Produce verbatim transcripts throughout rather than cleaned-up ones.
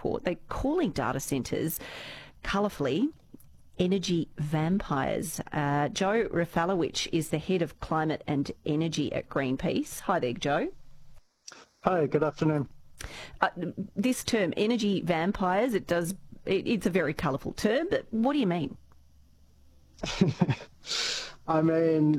report. They're calling data centres, colourfully, energy vampires. Uh, Joe Rafalowicz is the head of climate and energy at Greenpeace. Hi there, Joe. Hi, good afternoon. Uh, this term, energy vampires, it does. It, it's a very colourful term, but what do you mean? I mean,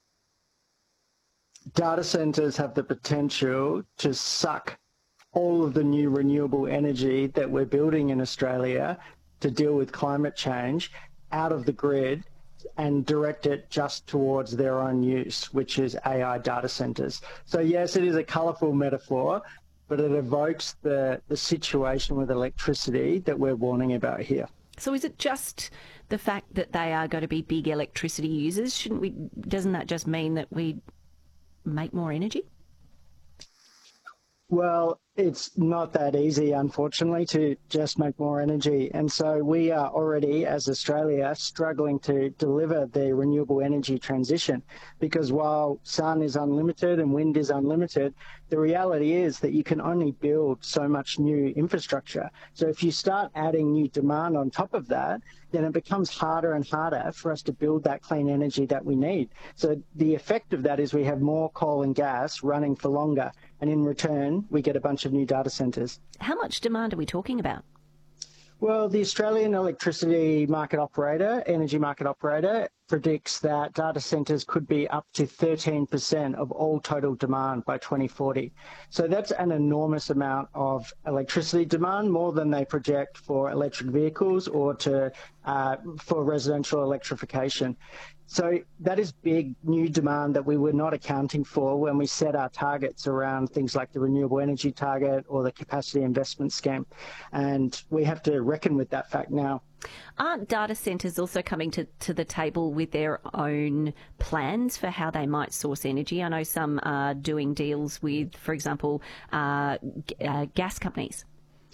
data centres have the potential to suck all of the new renewable energy that we're building in Australia to deal with climate change out of the grid and direct it just towards their own use, which is A I data centres. So yes, it is a colourful metaphor, but it evokes the, the situation with electricity that we're warning about here. So is it just the fact that they are going to be big electricity users? Shouldn't we? Doesn't that just mean that we make more energy? Well, it's not that easy, unfortunately, to just make more energy. And so we are already, as Australia, struggling to deliver the renewable energy transition, because while sun is unlimited and wind is unlimited, the reality is that you can only build so much new infrastructure. So if you start adding new demand on top of that, then it becomes harder and harder for us to build that clean energy that we need. So the effect of that is we have more coal and gas running for longer, and in return, we get a bunch of new data centres. How much demand are we talking about? Well, the Australian Electricity Market Operator, Energy Market Operator, predicts that data centres could be up to thirteen percent of all total demand by twenty forty. So that's an enormous amount of electricity demand, more than they project for electric vehicles or to uh, for residential electrification. So that is big new demand that we were not accounting for when we set our targets around things like the renewable energy target or the capacity investment scheme. And we have to reckon with that fact now. Aren't data centres also coming to, to the table with their own plans for how they might source energy? I know some are doing deals with, for example, uh, g- uh, gas companies.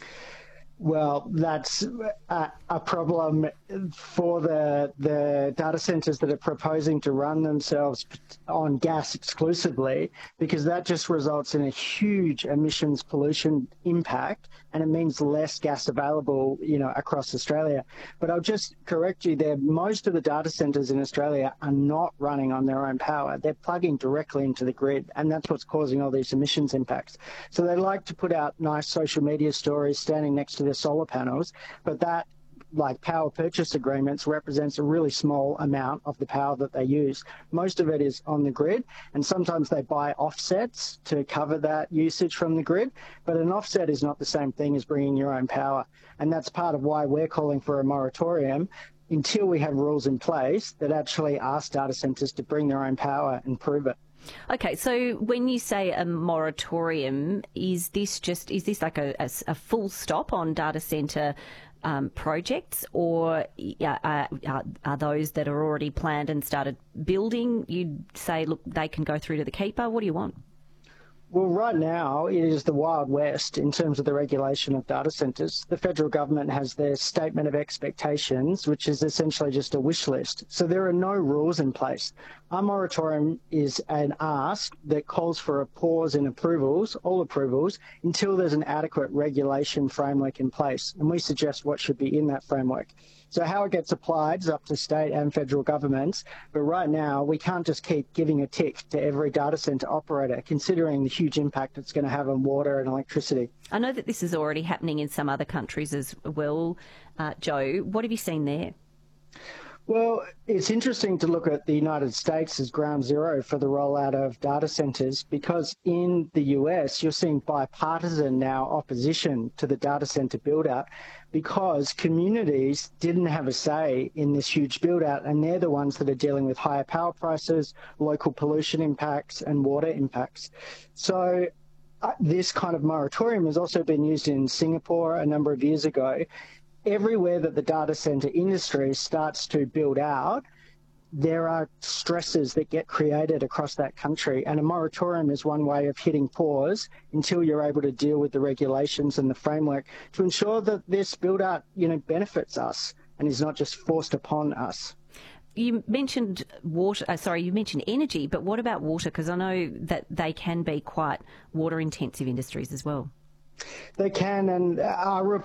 Well, that's a, a problem for the the data centres that are proposing to run themselves on gas exclusively, because that just results in a huge emissions pollution impact, and it means less gas available, you know, across Australia. But I'll just correct you there. Most of the data centres in Australia are not running on their own power. They're plugging directly into the grid, and that's what's causing all these emissions impacts. So they like to put out nice social media stories standing next to their solar panels, but that, like power purchase agreements, represents a really small amount of the power that they use. Most of it is on the grid, and sometimes they buy offsets to cover that usage from the grid, but an offset is not the same thing as bringing your own power. And that's part of why we're calling for a moratorium until we have rules in place that actually ask data centres to bring their own power and prove it. Okay, so when you say a moratorium, is this just is this like a, a, a full stop on data centre um, projects, or uh, are, are those that are already planned and started building, you'd say, look, they can go through to the keeper? What do you want? Well, right now, it is the Wild West in terms of the regulation of data centres. The federal government has their statement of expectations, which is essentially just a wish list. So there are no rules in place. Our moratorium is an ask that calls for a pause in approvals, all approvals, until there's an adequate regulation framework in place. And we suggest what should be in that framework. So how it gets applied is up to state and federal governments, but right now we can't just keep giving a tick to every data centre operator, considering the huge impact it's going to have on water and electricity. I know that this is already happening in some other countries as well. Uh, Joe, what have you seen there? Well, it's interesting to look at the United States as ground zero for the rollout of data centres, because in the U S you're seeing bipartisan now opposition to the data centre build-out, because communities didn't have a say in this huge build-out, and they're the ones that are dealing with higher power prices, local pollution impacts and water impacts. So uh, this kind of moratorium has also been used in Singapore a number of years ago. Everywhere that the data centre industry starts to build out, there are stresses that get created across that country, and a moratorium is one way of hitting pause until you're able to deal with the regulations and the framework to ensure that this build-out, you know, benefits us and is not just forced upon us. You mentioned water, uh, sorry, you mentioned energy, but what about water? Because I know that they can be quite water-intensive industries as well. They can, and our